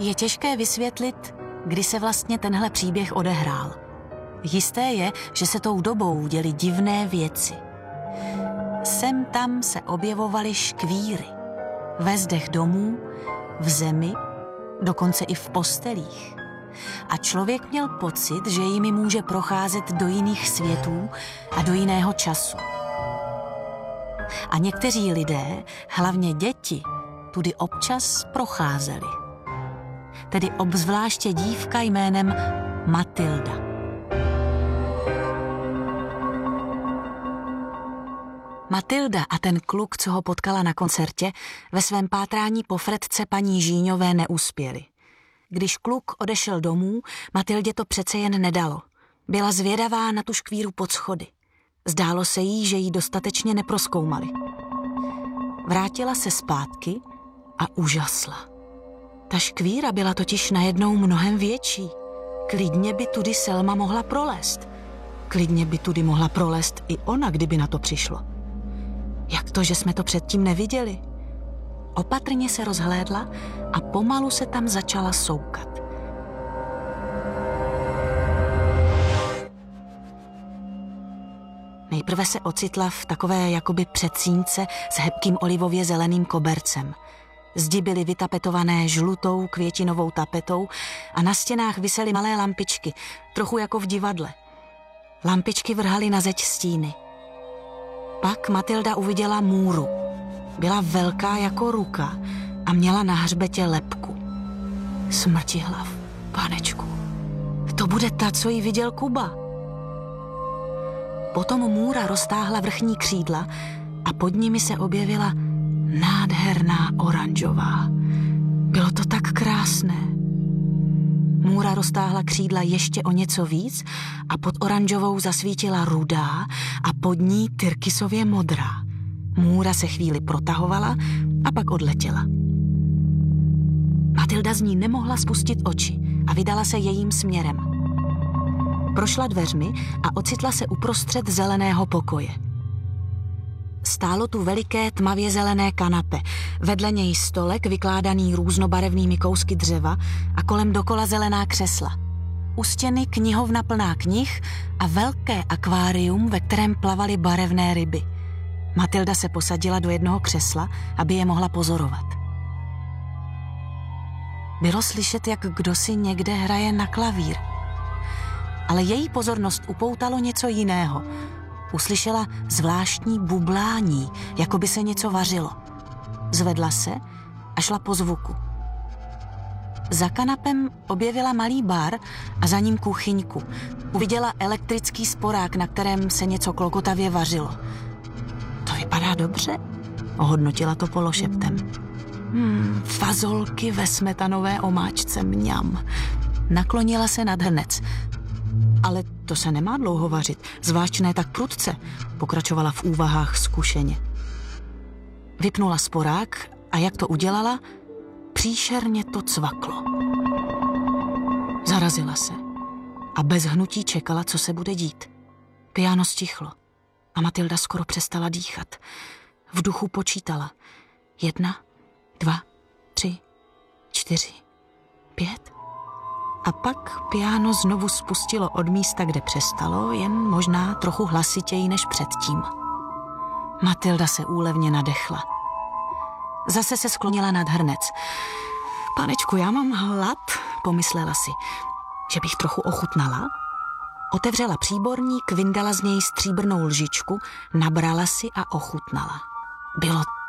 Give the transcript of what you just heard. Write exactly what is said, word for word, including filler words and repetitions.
Je těžké vysvětlit, kdy se vlastně tenhle příběh odehrál. Jisté je, že se tou dobou děly divné věci. Sem tam se objevovaly škvíry. Ve zdech domů, v zemi, dokonce i v postelích. A člověk měl pocit, že jimi může procházet do jiných světů a do jiného času. A někteří lidé, hlavně děti, tudy občas procházeli. Tedy obzvláště dívka jménem Matilda. Matilda a ten kluk, co ho potkala na koncertě, ve svém pátrání po fretce paní Žíňové neuspěli. Když kluk odešel domů, Matildě to přece jen nedalo. Byla zvědavá na tu škvíru pod schody. Zdálo se jí, že jí dostatečně neprozkoumali. Vrátila se zpátky a užasla. Ta škvíra byla totiž najednou mnohem větší. Klidně by tudy Selma mohla prolézt. Klidně by tudy mohla prolézt i ona, kdyby na to přišlo. Jak to, že jsme to předtím neviděli? Opatrně se rozhlédla a pomalu se tam začala soukat. Nejprve se ocitla v takové jakoby předsínce s hebkým olivově zeleným kobercem. Zdi byly vytapetované žlutou květinovou tapetou a na stěnách visely malé lampičky, trochu jako v divadle. Lampičky vrhaly na zeď stíny. Pak Matilda uviděla můru. Byla velká jako ruka a měla na hřbetě lebku. Smrtihlav, panečku, to bude ta, co jí viděl Kuba. Potom můra roztáhla vrchní křídla a pod nimi se objevila nádherná oranžová. Bylo to tak krásné. Můra roztáhla křídla ještě o něco víc a pod oranžovou zasvítila rudá a pod ní tyrkysově modrá. Můra se chvíli protahovala a pak odletěla. Matilda z ní nemohla spustit oči a vydala se jejím směrem. Prošla dveřmi a ocitla se uprostřed zeleného pokoje. Stálo tu veliké tmavě zelené kanape, vedle něj stolek vykládaný různobarevnými kousky dřeva a kolem dokola zelená křesla. U stěny knihovna plná knih a velké akvárium, ve kterém plavaly barevné ryby. Matilda se posadila do jednoho křesla, aby je mohla pozorovat. Bylo slyšet, jak kdosi někde hraje na klavír. Ale její pozornost upoutalo něco jiného. Uslyšela zvláštní bublání, jako by se něco vařilo. Zvedla se a šla po zvuku. Za kanapem objevila malý bar a za ním kuchyňku. Uviděla elektrický sporák, na kterém se něco klokotavě vařilo. To vypadá dobře, ohodnotila to pološeptem. Hmm, fazolky ve smetanové omáčce, mňam. Naklonila se nad hrnec. Ale to se nemá dlouho vařit, zvlášť ne tak prudce, pokračovala v úvahách zkušeně. Vypnula sporák a jak to udělala, příšerně to cvaklo. Zarazila se a bez hnutí čekala, co se bude dít. Piano stichlo a Matilda skoro přestala dýchat. V duchu počítala. Jedna, dva, tři, čtyři, pět. A pak piano znovu spustilo od místa, kde přestalo, jen možná trochu hlasitěji než předtím. Matilda se úlevně nadechla. Zase se sklonila nad hrnec. Panečku, já mám hlad, pomyslela si, že bych trochu ochutnala. Otevřela příborník, vyndala z něj stříbrnou lžičku, nabrala si a ochutnala. Bylo